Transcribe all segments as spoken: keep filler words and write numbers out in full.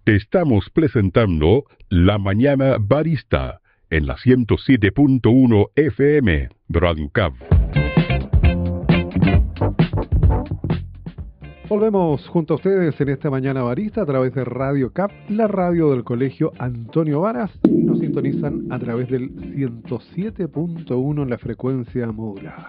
Te estamos presentando La Mañana Barista en la ciento siete punto uno F M Radio C A P. Volvemos junto a ustedes en esta Mañana Barista a través de Radio C A P, la radio del Colegio Antonio Varas, y nos sintonizan a través del ciento siete punto uno en la frecuencia modulada.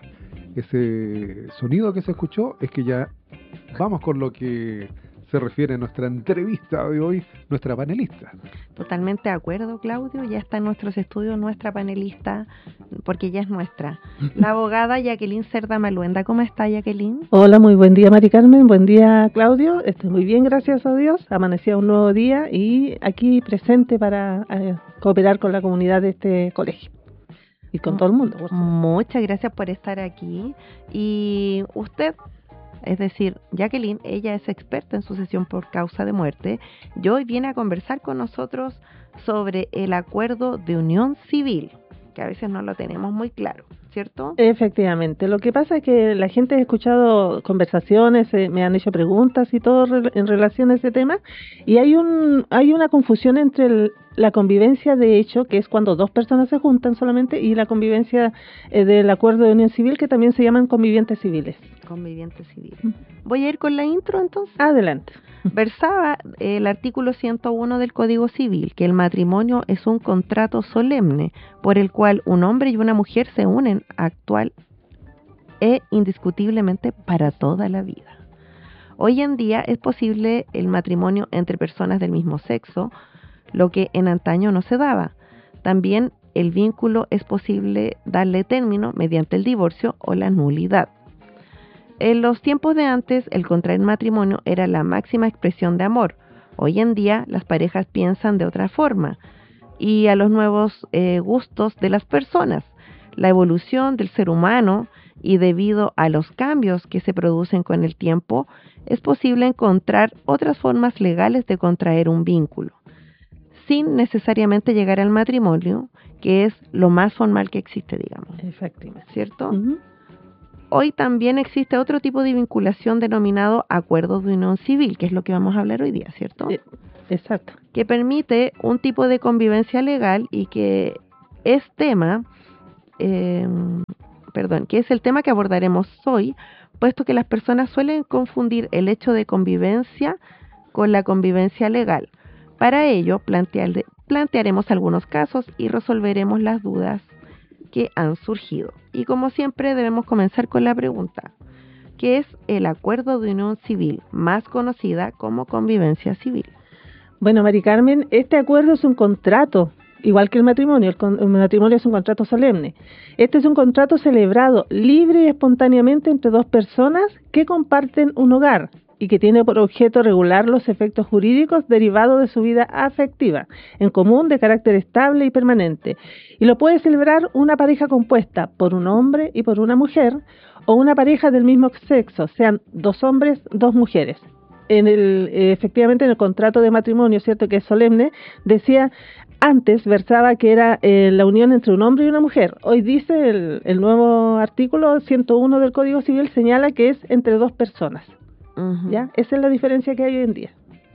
Ese sonido que se escuchó es que ya vamos con lo que se refiere a nuestra entrevista de hoy, nuestra panelista. Totalmente de acuerdo, Claudio. Ya está en nuestros estudios nuestra panelista, porque ella es nuestra, la abogada Jacqueline Cerda Maluenda. ¿Cómo está, Jacqueline? Hola, muy buen día, Mari Carmen. Buen día, Claudio. Estoy muy bien, gracias a Dios. Amanecía un nuevo día y aquí presente para eh, cooperar con la comunidad de este colegio. Y con todo el mundo. Por Muchas gracias por estar aquí. Y usted, es decir, Jacqueline, ella es experta en sucesión por causa de muerte, y hoy viene a conversar con nosotros sobre el acuerdo de unión civil, que a veces no lo tenemos muy claro, ¿cierto? Efectivamente. Lo que pasa es que la gente ha escuchado conversaciones, eh, me han hecho preguntas y todo re- en relación a ese tema, y hay un hay una confusión entre el, la convivencia de hecho, que es cuando dos personas se juntan solamente, y la convivencia eh, del acuerdo de unión civil, que también se llaman convivientes civiles. Convivientes civiles. Voy a ir con la intro entonces. Adelante. Versaba el artículo ciento uno del Código Civil que el matrimonio es un contrato solemne por el cual un hombre y una mujer se unen actual e indiscutiblemente para toda la vida. Hoy en día es posible el matrimonio entre personas del mismo sexo, lo que en antaño no se daba. También el vínculo es posible darle término mediante el divorcio o la nulidad. En los tiempos de antes, el contraer matrimonio era la máxima expresión de amor. Hoy en día, las parejas piensan de otra forma y a los nuevos eh, gustos de las personas, la evolución del ser humano y debido a los cambios que se producen con el tiempo, es posible encontrar otras formas legales de contraer un vínculo, sin necesariamente llegar al matrimonio, que es lo más formal que existe, digamos. Efectivamente. ¿Cierto? Uh-huh. Hoy también existe otro tipo de vinculación denominado acuerdos de unión civil, que es lo que vamos a hablar hoy día, ¿cierto? Exacto. Que permite un tipo de convivencia legal y que es tema, eh, perdón, que es el tema que abordaremos hoy, puesto que las personas suelen confundir el hecho de convivencia con la convivencia legal. Para ello, plantear, plantearemos algunos casos y resolveremos las dudas que han surgido. Y como siempre debemos comenzar con la pregunta, ¿qué es el acuerdo de unión civil, más conocida como convivencia civil? Bueno, Mari Carmen, este acuerdo es un contrato, igual que el matrimonio. El, con, el matrimonio es un contrato solemne. Este es un contrato celebrado libre y espontáneamente entre dos personas que comparten un hogar y que tiene por objeto regular los efectos jurídicos derivados de su vida afectiva, en común de carácter estable y permanente. Y lo puede celebrar una pareja compuesta por un hombre y por una mujer, o una pareja del mismo sexo, sean dos hombres, dos mujeres. En el, efectivamente, en el contrato de matrimonio, cierto que es solemne, decía, antes versaba que era eh, la unión entre un hombre y una mujer. Hoy dice el, el nuevo artículo ciento uno del Código Civil, señala que es entre dos personas. Uh-huh. ¿Ya? Esa es la diferencia que hay hoy en día.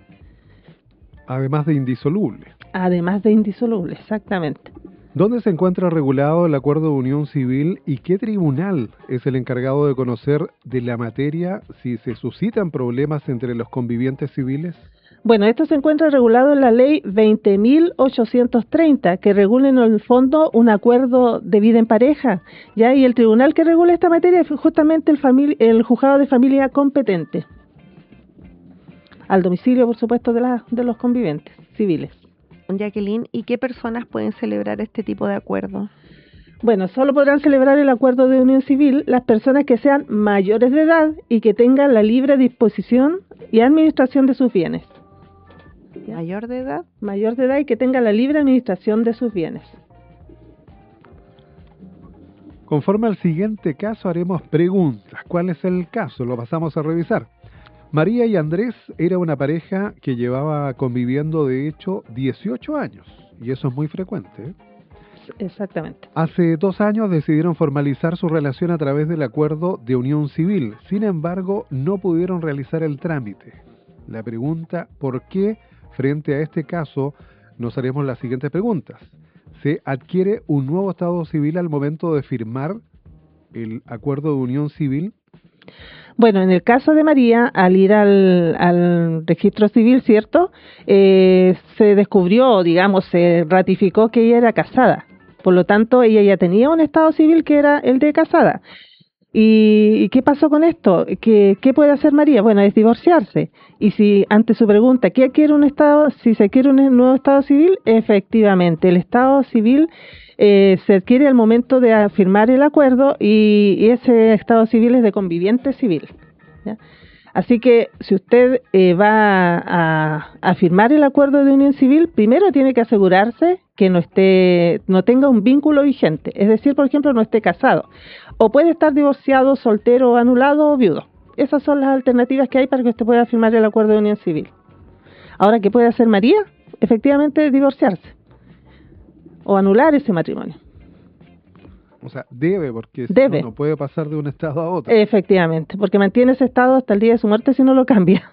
Además de indisoluble. Además de indisoluble, exactamente. ¿Dónde se encuentra regulado el acuerdo de unión civil y qué tribunal es el encargado de conocer de la materia si se suscitan problemas entre los convivientes civiles? Bueno, esto se encuentra regulado en la ley veinte mil ochocientos treinta, que regula en el fondo un acuerdo de vida en pareja, ¿ya? Y el tribunal que regula esta materia es justamente el, famili- el juzgado de familia competente, al domicilio, por supuesto, de, la, de los convivientes civiles. Jacqueline, ¿y qué personas pueden celebrar este tipo de acuerdo? Bueno, solo podrán celebrar el acuerdo de unión civil las personas que sean mayores de edad y que tengan la libre disposición y administración de sus bienes. ¿Mayor de edad? Mayor de edad y que tenga la libre administración de sus bienes. Conforme al siguiente caso haremos preguntas. ¿Cuál es el caso? Lo pasamos a revisar. María y Andrés era una pareja que llevaba conviviendo de hecho dieciocho años, y eso es muy frecuente, ¿eh? Exactamente. Hace dos años decidieron formalizar su relación a través del acuerdo de unión civil. Sin embargo, no pudieron realizar el trámite. La pregunta, ¿por qué Frente a este caso, nos haremos las siguientes preguntas. ¿Se adquiere un nuevo estado civil al momento de firmar el acuerdo de unión civil? Bueno, en el caso de María, al ir al, al registro civil, ¿cierto? Eh, se descubrió, digamos, se ratificó que ella era casada. Por lo tanto, ella ya tenía un estado civil que era el de casada. ¿Y, y qué pasó con esto? ¿Qué, ¿Qué puede hacer María? Bueno, es divorciarse. Y si, ante su pregunta, ¿qué quiere un estado? Si se quiere un nuevo estado civil, efectivamente, el estado civil eh, se adquiere al momento de firmar el acuerdo y, y ese estado civil es de conviviente civil, ¿ya? Así que si usted eh, va a, a firmar el acuerdo de unión civil, primero tiene que asegurarse que no esté, no tenga un vínculo vigente, es decir, por ejemplo, no esté casado, o puede estar divorciado, soltero, anulado o viudo. Esas son las alternativas que hay para que usted pueda firmar el acuerdo de unión civil. Ahora, ¿qué puede hacer María? Efectivamente, divorciarse o anular ese matrimonio. O sea, debe, porque si debe. No, no puede pasar de un estado a otro. Efectivamente, porque mantiene ese estado hasta el día de su muerte si no lo cambia.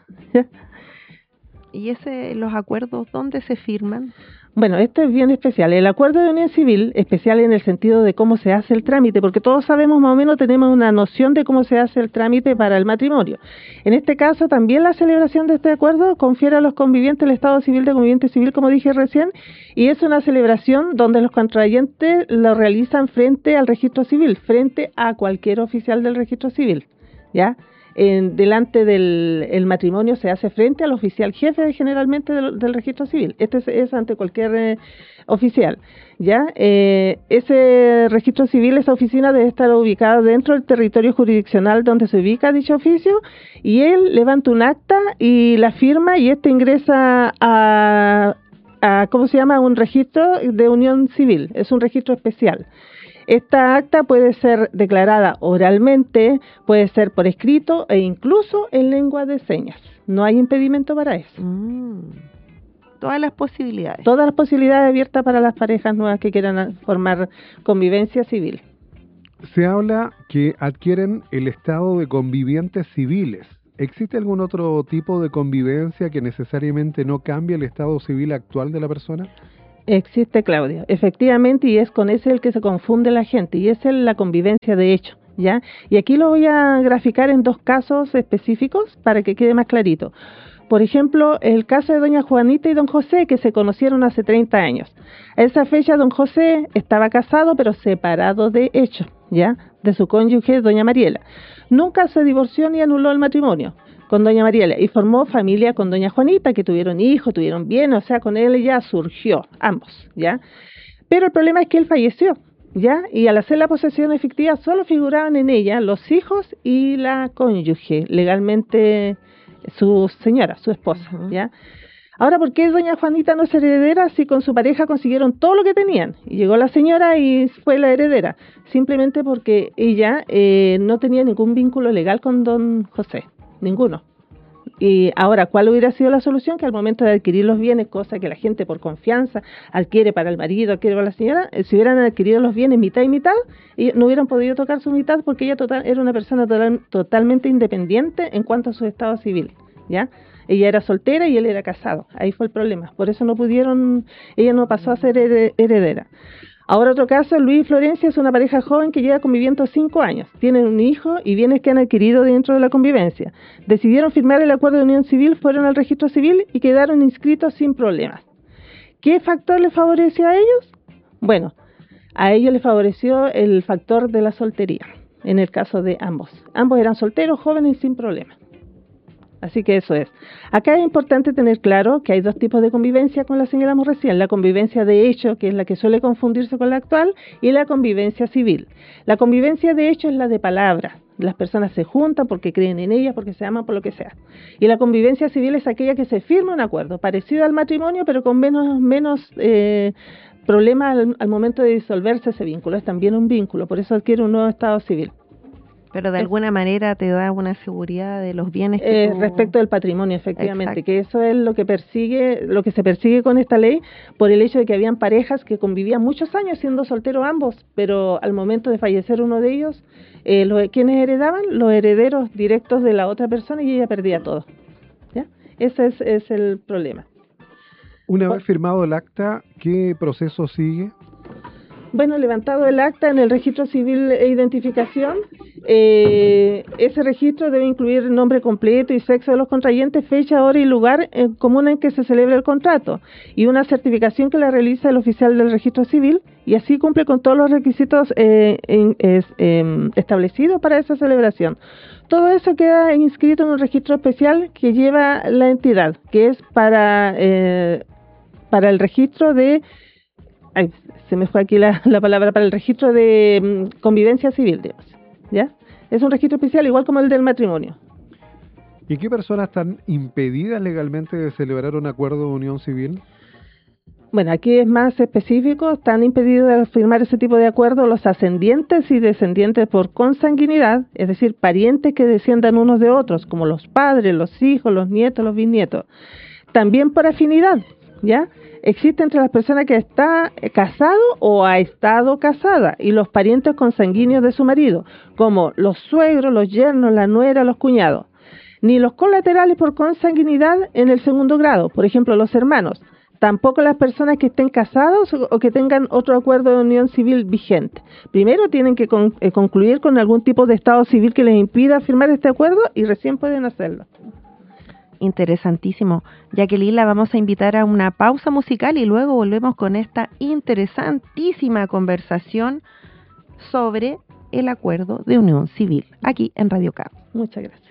¿Y ese, los acuerdos dónde se firman? Bueno, esto es bien especial. El acuerdo de unión civil, especial en el sentido de cómo se hace el trámite, porque todos sabemos más o menos, tenemos una noción de cómo se hace el trámite para el matrimonio. En este caso, también la celebración de este acuerdo confiere a los convivientes el estado civil de conviviente civil, como dije recién, y es una celebración donde los contrayentes lo realizan frente al registro civil, frente a cualquier oficial del registro civil, ¿ya? En, delante del el matrimonio se hace frente al oficial jefe generalmente del, del registro civil. Este es, es ante cualquier eh, oficial, ¿ya? Eh, ese registro civil, esa oficina debe estar ubicada dentro del territorio jurisdiccional donde se ubica dicho oficio, y él levanta un acta y la firma, y este ingresa a, a ¿cómo se llama? Un registro de unión civil. Es un registro especial. Esta acta puede ser declarada oralmente, puede ser por escrito e incluso en lengua de señas. No hay impedimento para eso. Mm. Todas las posibilidades. Todas las posibilidades abiertas para las parejas nuevas que quieran formar convivencia civil. Se habla que adquieren el estado de convivientes civiles. ¿Existe algún otro tipo de convivencia que necesariamente no cambie el estado civil actual de la persona? Existe, Claudia, efectivamente, y es con ese el que se confunde la gente, y es la convivencia de hecho, ¿ya? Y aquí lo voy a graficar en dos casos específicos para que quede más clarito. Por ejemplo, el caso de doña Juanita y don José, que se conocieron hace treinta años. A esa fecha, don José estaba casado, pero separado de hecho, ¿ya? De su cónyuge, doña Mariela. Nunca se divorció ni anuló el matrimonio con doña Mariela, y formó familia con doña Juanita, que tuvieron hijos, tuvieron bienes, o sea, con él ya surgió, ambos, ¿ya? Pero el problema es que él falleció, ¿ya? Y al hacer la posesión efectiva solo figuraban en ella los hijos y la cónyuge, legalmente su señora, su esposa, uh-huh. ¿ya? Ahora, ¿por qué doña Juanita no es heredera si con su pareja consiguieron todo lo que tenían? Y llegó la señora y fue la heredera, simplemente porque ella eh, no tenía ningún vínculo legal con don José. Ninguno. Y ahora, ¿cuál hubiera sido la solución? Que al momento de adquirir los bienes, cosa que la gente por confianza adquiere para el marido, adquiere para la señora, si hubieran adquirido los bienes mitad y mitad, y no hubieran podido tocar su mitad porque ella total, era una persona total, totalmente independiente en cuanto a su estado civil, ¿ya? Ella era soltera y él era casado. Ahí fue el problema. Por eso no pudieron, ella no pasó a ser heredera. Ahora otro caso, Luis y Florencia es una pareja joven que lleva conviviendo cinco años. Tienen un hijo y bienes que han adquirido dentro de la convivencia. Decidieron firmar el acuerdo de unión civil, fueron al registro civil y quedaron inscritos sin problemas. ¿Qué factor les favoreció a ellos? Bueno, a ellos les favoreció el factor de la soltería, en el caso de ambos. Ambos eran solteros, jóvenes y sin problemas. Así que eso es. Acá es importante tener claro que hay dos tipos de convivencia, como la señalamos recién: la convivencia de hecho, que es la que suele confundirse con la actual, y la convivencia civil. La convivencia de hecho es la de palabra. Las personas se juntan porque creen en ellas, porque se aman, por lo que sea. Y la convivencia civil es aquella que se firma un acuerdo, parecido al matrimonio, pero con menos, menos eh, problemas al, al momento de disolverse ese vínculo. Es también un vínculo, por eso adquiere un nuevo estado civil. Pero de alguna manera te da una seguridad de los bienes que eh, tú... respecto del patrimonio, efectivamente. Exacto. Que eso es lo que persigue, lo que se persigue con esta ley, por el hecho de que habían parejas que convivían muchos años siendo solteros ambos, pero al momento de fallecer uno de ellos, eh, los, ¿quiénes heredaban? Los herederos directos de la otra persona, y ella perdía todo, ¿ya? Ese es, es el problema. Una vez firmado el acta, ¿qué proceso sigue? Bueno, levantado el acta en el registro civil e identificación, eh, ese registro debe incluir nombre completo y sexo de los contrayentes, fecha, hora y lugar en común en que se celebra el contrato, y una certificación que la realiza el oficial del registro civil, y así cumple con todos los requisitos eh, en, es, eh, establecidos para esa celebración. Todo eso queda inscrito en un registro especial que lleva la entidad, que es para, eh, para el registro de... Ay, se me fue aquí la, la palabra, para el registro de um, convivencia civil, digamos, ¿ya? Es un registro especial igual como el del matrimonio. ¿Y qué personas están impedidas legalmente de celebrar un acuerdo de unión civil? Bueno, aquí es más específico, están impedidos de firmar ese tipo de acuerdo los ascendientes y descendientes por consanguinidad, es decir, parientes que desciendan unos de otros, como los padres, los hijos, los nietos, los bisnietos. También por afinidad, ¿ya? Existe entre las personas que está casado o ha estado casada y los parientes consanguíneos de su marido, como los suegros, los yernos, la nuera, los cuñados. Ni los colaterales por consanguinidad en el segundo grado, por ejemplo, los hermanos. Tampoco las personas que estén casados o que tengan otro acuerdo de unión civil vigente. Primero tienen que con, eh, concluir con algún tipo de estado civil que les impida firmar este acuerdo y recién pueden hacerlo. Interesantísimo. Jacqueline, la vamos a invitar a una pausa musical y luego volvemos con esta interesantísima conversación sobre el acuerdo de unión civil aquí en Radio Cap. Muchas gracias.